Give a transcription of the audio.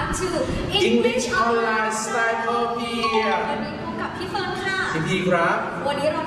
to English Online Style Copy วันนี้พบกับพี่เฟิร์นค่ะพี่ครับวันนี้เรา